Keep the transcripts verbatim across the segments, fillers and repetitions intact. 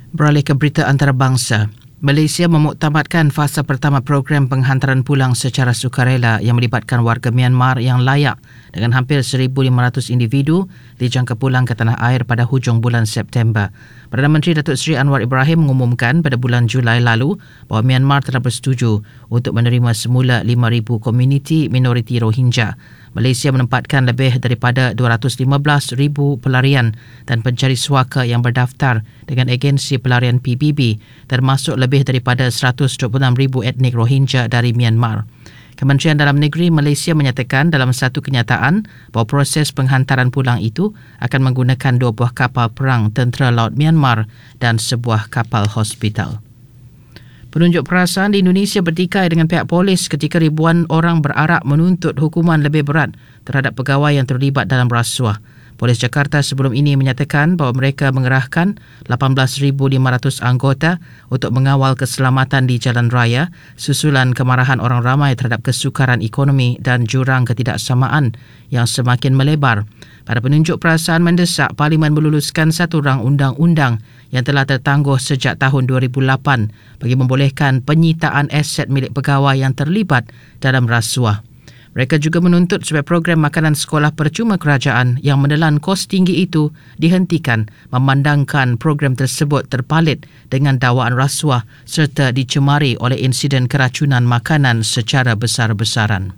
Beralih ke berita antarabangsa. Malaysia memuktamadkan fasa pertama program penghantaran pulang secara sukarela yang melibatkan warga Myanmar yang layak dengan hampir seribu lima ratus individu dijangka pulang ke tanah air pada hujung bulan September. Perdana Menteri Datuk Seri Anwar Ibrahim mengumumkan pada bulan Julai lalu bahawa Myanmar telah bersetuju untuk menerima semula lima ribu komuniti minoriti Rohingya. Malaysia menempatkan lebih daripada dua ratus lima belas ribu pelarian dan pencari suaka yang berdaftar dengan agensi pelarian P B B, termasuk lebih daripada seratus dua puluh enam ribu etnik Rohingya dari Myanmar. Kementerian Dalam Negeri Malaysia menyatakan dalam satu kenyataan bahawa proses penghantaran pulang itu akan menggunakan dua buah kapal perang tentera laut Myanmar dan sebuah kapal hospital. Penunjuk perasaan di Indonesia bertikai dengan pihak polis ketika ribuan orang berarak menuntut hukuman lebih berat terhadap pegawai yang terlibat dalam rasuah. Polis Jakarta sebelum ini menyatakan bahawa mereka mengerahkan lapan belas ribu lima ratus anggota untuk mengawal keselamatan di jalan raya susulan kemarahan orang ramai terhadap kesukaran ekonomi dan jurang ketidaksamaan yang semakin melebar. Para penunjuk perasaan mendesak Parlimen meluluskan satu rang undang-undang yang telah tertangguh sejak tahun dua ribu lapan bagi membolehkan penyitaan aset milik pegawai yang terlibat dalam rasuah. Mereka juga menuntut supaya program makanan sekolah percuma kerajaan yang menelan kos tinggi itu dihentikan, memandangkan program tersebut terpalit dengan dakwaan rasuah serta dicemari oleh insiden keracunan makanan secara besar-besaran.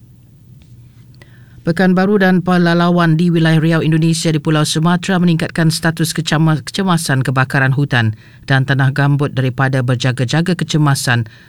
Pekanbaru dan Pelalawan di wilayah Riau Indonesia di Pulau Sumatera meningkatkan status kecemasan kebakaran hutan dan tanah gambut daripada berjaga-jaga kecemasan